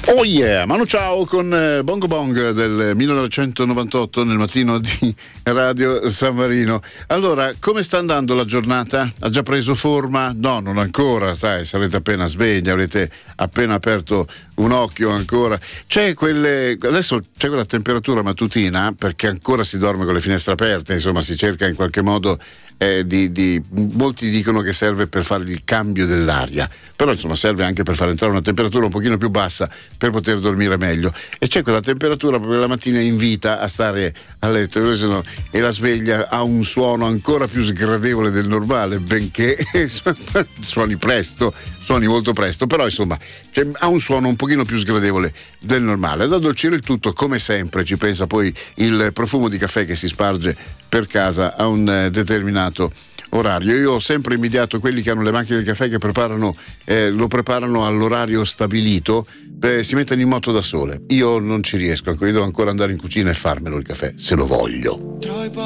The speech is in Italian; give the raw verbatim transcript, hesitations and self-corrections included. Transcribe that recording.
Oh yeah, Manu Ciao con eh, Bongo Bong del millenovecentonovantotto nel mattino di Radio San Marino. Allora, come sta andando la giornata? Ha già preso forma? No, non ancora, sai, sarete appena svegli, avrete appena aperto un occhio ancora. C'è quelle, adesso c'è quella temperatura mattutina, perché ancora si dorme con le finestre aperte, insomma si cerca in qualche modo eh, di, di molti dicono che serve per fare il cambio dell'aria, però insomma serve anche per far entrare una temperatura un pochino più bassa per poter dormire meglio, e c'è quella temperatura proprio la mattina invita a stare a letto, e la sveglia ha un suono ancora più sgradevole del normale, benché suoni presto, suoni molto presto, però insomma cioè, ha un suono un pochino più sgradevole del normale. Ad addolcire il tutto, come sempre, ci pensa poi il profumo di caffè che si sparge per casa a un eh, determinato orario. Io ho sempre invidiato quelli che hanno le macchine del caffè che preparano eh, lo preparano all'orario stabilito, eh, si mettono in moto da sole. Io non ci riesco, io devo ancora andare in cucina e farmelo il caffè, se lo voglio.